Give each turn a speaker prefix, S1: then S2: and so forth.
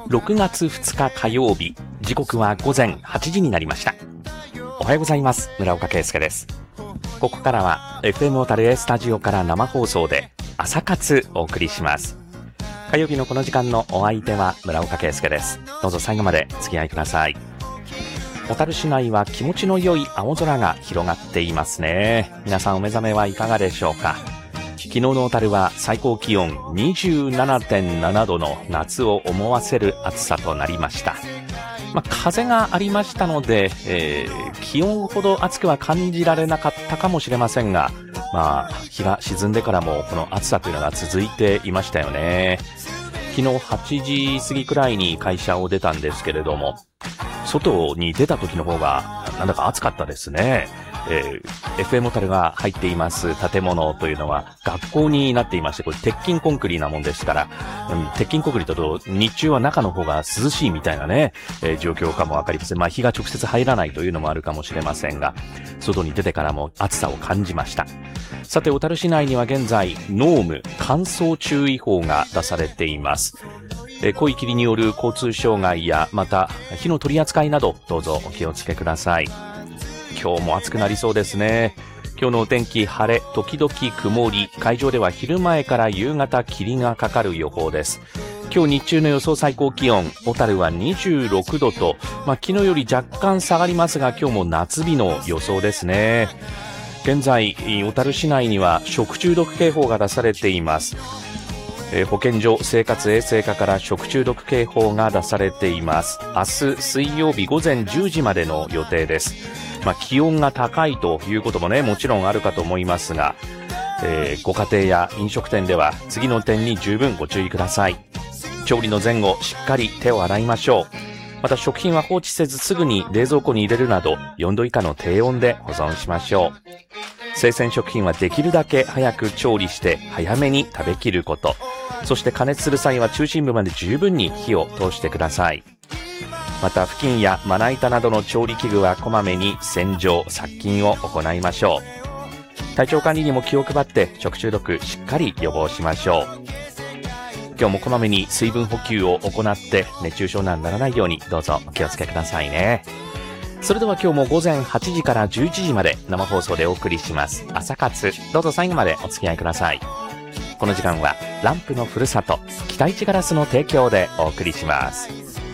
S1: 6月2日火曜日、時刻は午前8時になりました。おはようございます。村岡圭介です。ここからは FM 小樽 A スタジオから生放送で朝活お送りします。火曜日のこの時間のお相手は村岡圭介です。どうぞ最後までお付き合いください。小樽市内は気持ちの良い青空が広がっていますね。皆さんお目覚めはいかがでしょうか。昨日の小樽は最高気温 27.7 度の夏を思わせる暑さとなりました。風がありましたので、気温ほど暑くは感じられなかったかもしれませんが、日が沈んでからもこの暑さというのが続いていましたよね。昨日8時過ぎくらいに会社を出たんですけれども、外に出た時の方がなんだか暑かったですね。FM 小樽が入っています建物というのは学校になっていまして、これ鉄筋コンクリなもんですから、鉄筋コンクリだと日中は中の方が涼しいみたいなね、状況かもわかりません。日が直接入らないというのもあるかもしれませんが、外に出てからも暑さを感じました。さて、小樽市内には現在濃霧乾燥注意報が出されています。濃い霧による交通障害やまた火の取り扱いなどどうぞお気をつけください。今日も暑くなりそうですね。今日のお天気、晴れ時々曇り、海上では昼前から夕方霧がかかる予報です。今日日中の予想最高気温、小樽は26度と、昨日より若干下がりますが、今日も夏日の予想ですね。現在小樽市内には食中毒警報が出されています。保健所生活衛生課から食中毒警報が出されています。明日水曜日午前10時までの予定です。気温が高いということもね、もちろんあるかと思いますが、ご家庭や飲食店では次の点に十分ご注意ください。調理の前後しっかり手を洗いましょう。また食品は放置せずすぐに冷蔵庫に入れるなど4度以下の低温で保存しましょう。生鮮食品はできるだけ早く調理して早めに食べきること、そして加熱する際は中心部まで十分に火を通してください。また布巾やまな板などの調理器具はこまめに洗浄殺菌を行いましょう。体調管理にも気を配って食中毒しっかり予防しましょう。今日もこまめに水分補給を行って熱中症にならないようにどうぞお気をつけくださいね。それでは今日も午前8時から11時まで生放送でお送りします朝活、どうぞ最後までお付き合いください。この時間はランプのふるさと北市ガラスの提供でお送りします。